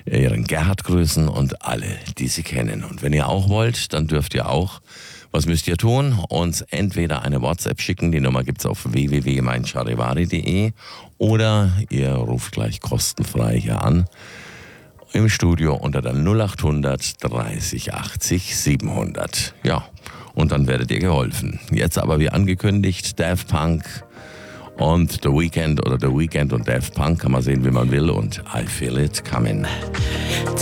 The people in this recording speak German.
Ihren Gerhard grüßen und alle, die Sie kennen. Und wenn ihr auch wollt, dann dürft ihr auch. Was müsst ihr tun? Uns entweder eine WhatsApp schicken, die Nummer gibt's auf www.meincharivari.de, oder ihr ruft gleich kostenfrei hier an im Studio unter der 0800 30 80 700. Ja, und dann werdet ihr geholfen. Jetzt aber wie angekündigt, Daft Punk und The Weeknd oder The Weeknd und Daft Punk, kann man sehen, wie man will, und I Feel It Coming.